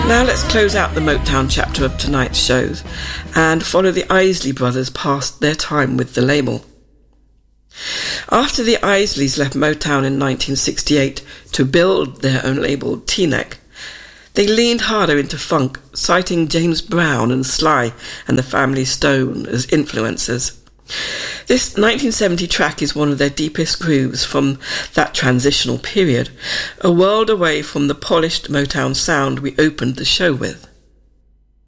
Now let's close out the Motown chapter of tonight's shows and follow the Isley Brothers past their time with the label. After the Isleys left Motown in 1968 to build their own label, Teaneck, they leaned harder into funk, citing James Brown and Sly and the Family Stone as influences. This 1970 track is one of their deepest grooves from that transitional period, a world away from the polished Motown sound we opened the show with.